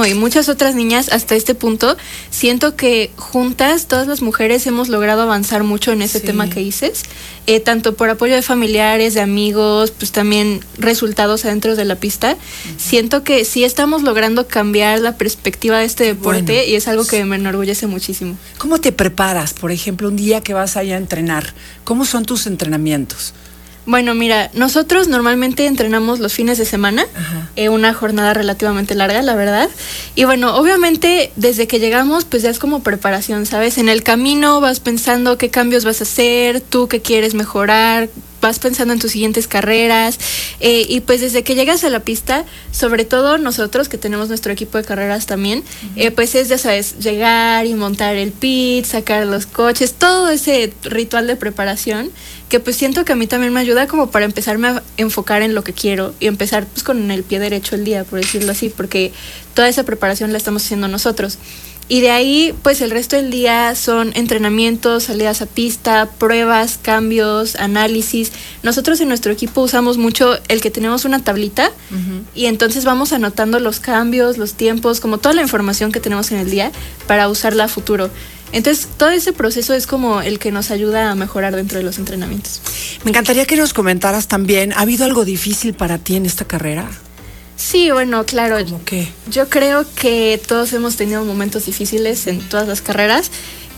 y muchas otras niñas hasta este punto, siento que juntas, todas las mujeres hemos logrado avanzar mucho en ese tema que dices, tanto por apoyo de familiares, de amigos, pues también resultados adentro de la pista. Siento que sí estamos logrando cambiar la perspectiva de este deporte y es algo que me enorgullece muchísimo. ¿Cómo te preparas, por ejemplo, un día que vas allá a entrenar? ¿Cómo son tus entrenamientos? Bueno, mira, nosotros normalmente entrenamos los fines de semana, una jornada relativamente larga, la verdad. Y bueno, obviamente desde que llegamos, pues ya es como preparación, ¿sabes? En el camino vas pensando qué cambios vas a hacer, tú qué quieres mejorar, vas pensando en tus siguientes carreras, y pues desde que llegas a la pista, sobre todo nosotros que tenemos nuestro equipo de carreras también, pues es, ya sabes, llegar y montar el pit, sacar los coches, todo ese ritual de preparación que pues siento que a mí también me ayuda como para empezarme a enfocar en lo que quiero y empezar pues con el pie derecho el día, por decirlo así, porque toda esa preparación la estamos haciendo nosotros. Y de ahí, pues el resto del día son entrenamientos, salidas a pista, pruebas, cambios, análisis. Nosotros en nuestro equipo usamos mucho el que tenemos una tablita y entonces vamos anotando los cambios, los tiempos, como toda la información que tenemos en el día para usarla a futuro. Entonces, todo ese proceso es como el que nos ayuda a mejorar dentro de los entrenamientos. Me encantaría que nos comentaras también, ¿ha habido algo difícil para ti en esta carrera? Sí, bueno, claro. ¿Cómo qué? Yo creo que todos hemos tenido momentos difíciles en todas las carreras.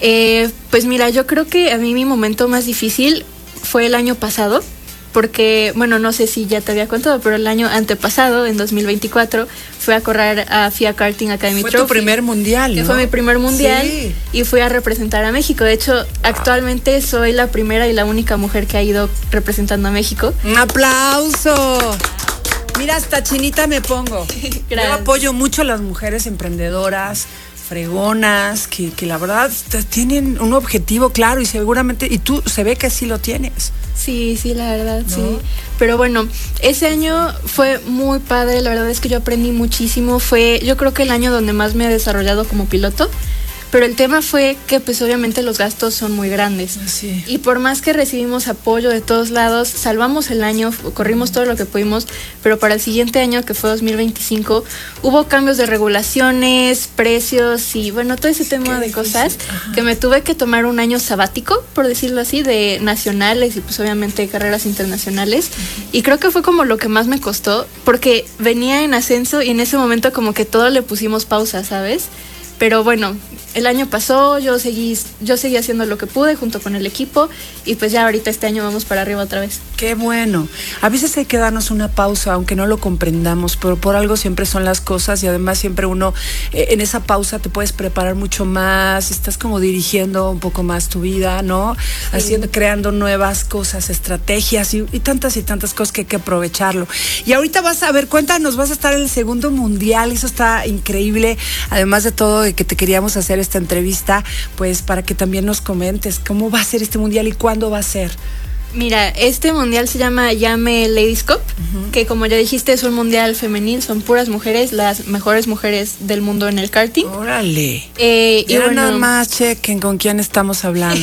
Pues mira, yo creo que a mí mi momento más difícil fue el año pasado, porque, bueno, no sé si ya te había contado, pero el año antepasado, en 2024, fui a correr a FIA Karting Academy Trophy. Fue tu primer mundial, que ¿no? fue mi primer mundial, y fui a representar a México. De hecho, actualmente soy la primera y la única mujer que ha ido representando a México. ¡Un aplauso! Mira, hasta chinita me pongo. Yo apoyo mucho a las mujeres emprendedoras, fregonas, que la verdad tienen un objetivo claro y seguramente, y tú se ve que sí lo tienes. Sí, la verdad, ¿no? Sí. Pero bueno, ese año fue muy padre, la verdad es que yo aprendí muchísimo. Fue, yo creo que el año donde más me he desarrollado como piloto. Pero el tema fue que pues obviamente los gastos son muy grandes. Sí. Y por más que recibimos apoyo de todos lados, salvamos el año, corrimos todo lo que pudimos, pero para el siguiente año, que fue 2025, hubo cambios de regulaciones, precios y bueno, todo ese tema de cosas que me tuve que tomar un año sabático, por decirlo así, de nacionales y pues obviamente carreras internacionales. Y creo que fue como lo que más me costó, porque venía en ascenso y en ese momento como que todo le pusimos pausa, ¿sabes? Pero bueno, el año pasó, yo seguí haciendo lo que pude junto con el equipo y pues ya ahorita este año vamos para arriba otra vez. Qué bueno. A veces hay que darnos una pausa, aunque no lo comprendamos, pero por algo siempre son las cosas y además siempre uno en esa pausa te puedes preparar mucho más, estás como dirigiendo un poco más tu vida, ¿no? Sí. Creando nuevas cosas, estrategias y tantas cosas que hay que aprovecharlo. Y ahorita vas a ver, cuéntanos, vas a estar en el segundo mundial, eso está increíble, además de todo que te queríamos hacer esta entrevista, pues para que también nos comentes cómo va a ser este mundial y cuándo va a ser. Mira, este mundial se llama Yame Ladies Cup, que como ya dijiste es un mundial femenil, son puras mujeres, las mejores mujeres del mundo en el karting. ¡Órale! Y bueno, nada más chequen con quién estamos hablando.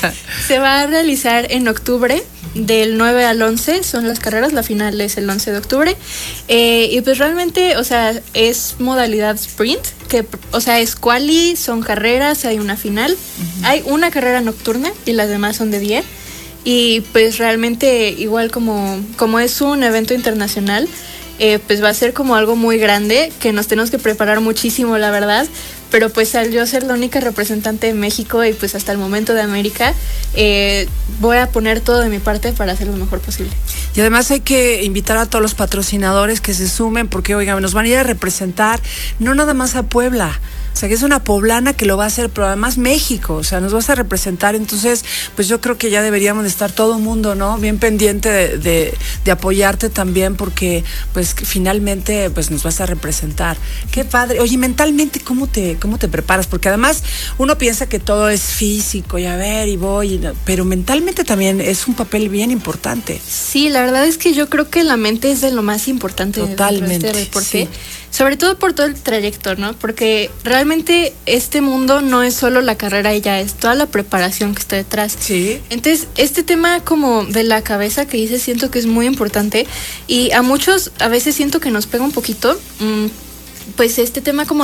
Se va a realizar en octubre, del 9 al 11 son las carreras, la final es el 11 de octubre, y pues realmente, o sea, es modalidad sprint, que, o sea, es quali, son carreras, hay una final, hay una carrera nocturna y las demás son de día. Y pues realmente igual como es un evento internacional, pues va a ser como algo muy grande que nos tenemos que preparar muchísimo, la verdad. Pero pues al yo ser la única representante de México y pues hasta el momento de América, voy a poner todo de mi parte para hacer lo mejor posible. Y además hay que invitar a todos los patrocinadores que se sumen porque, oigan, nos van a ir a representar no nada más a Puebla. O sea, que es una poblana que lo va a hacer, pero además México, o sea, nos vas a representar. Entonces, pues yo creo que ya deberíamos de estar todo el mundo, ¿no? Bien pendiente de apoyarte también porque, pues, finalmente, pues nos vas a representar. Qué padre. Oye, mentalmente, ¿cómo te preparas? Porque además uno piensa que todo es físico y a ver, y voy, pero mentalmente también es un papel bien importante. Sí, la verdad es que yo creo que la mente es de lo más importante de este deporte. Sí. Sobre todo por todo el trayecto, ¿no? Porque realmente este mundo no es solo la carrera y ya, es toda la preparación que está detrás. Sí. Entonces, este tema como de la cabeza que dices, siento que es muy importante y a muchos a veces siento que nos pega un poquito, pues este tema como